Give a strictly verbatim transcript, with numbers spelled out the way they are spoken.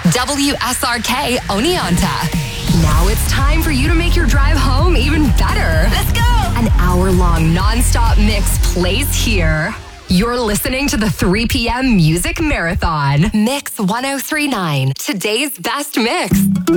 W S R K Oneonta. Now it's time for you to make your drive home even better. Let's go! An hour-long non-stop mix plays here. You're listening to the three p.m. Music Marathon. Mix one oh three point nine. Today's best mix.